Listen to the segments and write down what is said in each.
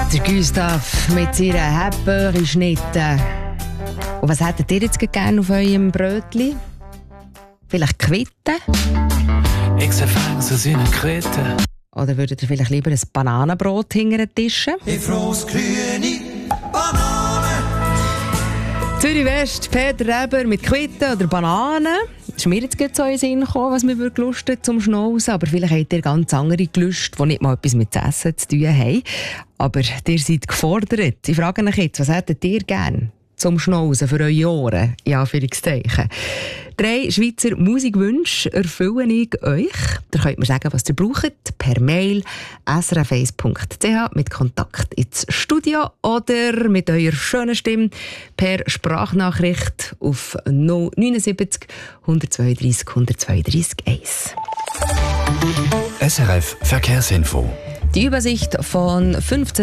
Der Gustav mit seiner Hepböhri-Schnitte. Und was hättet ihr jetzt gerne auf eurem Brötchen? Vielleicht Quitten? Ich sehe so seine Kritten. Oder würdet ihr vielleicht lieber ein Bananenbrot hinter den Tischen? Ich froh's grüne Banane. Zürich West, Peter Reber mit Quitten oder Bananen. Es ist mir jetzt gerade so in den Sinn gekommen, was mir gelustet zum Schnauzen. Aber vielleicht habt ihr ganz andere Gelüste, die nicht mal etwas mit dem Essen zu tun haben. Aber ihr seid gefordert. Ich frage euch jetzt, was hättet ihr gerne zum Schnauzen für eure Ohren? In Anführungszeichen. 3 Schweizer Musikwünsche erfülle ich euch. Ihr könnt mir sagen, was ihr braucht, per Mail srf1.ch mit Kontakt ins Studio oder mit eurer schönen Stimme per Sprachnachricht auf 079 132 132 1. SRF Verkehrsinfo. Die Übersicht von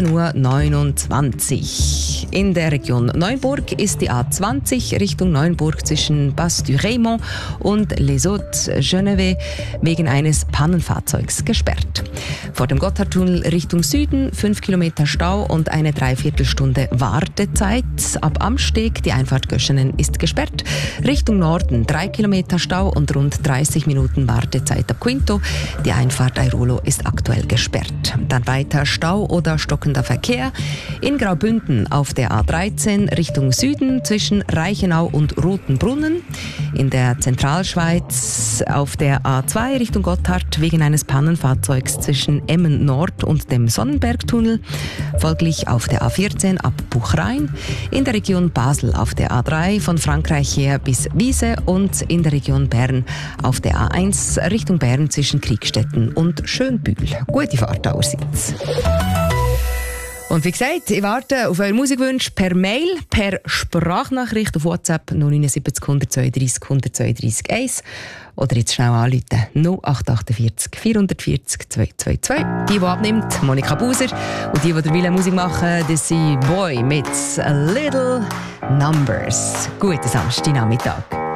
15.29 Uhr. In der Region Neuenburg ist die A20 Richtung Neuenburg zwischen Bas-du-Raymond und Les Hauts-Genevé wegen eines Pannenfahrzeugs gesperrt. Vor dem Gotthardtunnel Richtung Süden 5 Kilometer Stau und eine Dreiviertelstunde Wartezeit. Ab Amsteg, die Einfahrt Göschenen, ist gesperrt. Richtung Norden 3 Kilometer Stau und rund 30 Minuten Wartezeit ab Quinto. Die Einfahrt Airolo ist aktuell gesperrt. Dann weiter Stau oder stockender Verkehr in Graubünden auf der A13 Richtung Süden zwischen Reichenau und Rotenbrunnen. In der Zentralschweiz auf der A2 Richtung Gotthard wegen eines Pannenfahrzeugs zwischen Emmen Nord und dem Sonnenbergtunnel. Folglich auf der A14 ab Buchrain. In der Region Basel auf der A3 von Frankreich her bis Wiese und in der Region Bern auf der A1 Richtung Bern zwischen Kriegstetten und Schönbühl. Gute Fahrt allerseits. Und wie gesagt, ich warte auf eure Musikwünsche per Mail, per Sprachnachricht auf WhatsApp 079 132 132 1 oder jetzt schnell anrufen 0848 440 222. Die abnimmt, Monika Buser. Und die derweil Musik machen, das sind Boy mit A Little Numbers. Guten Samstagnachmittag.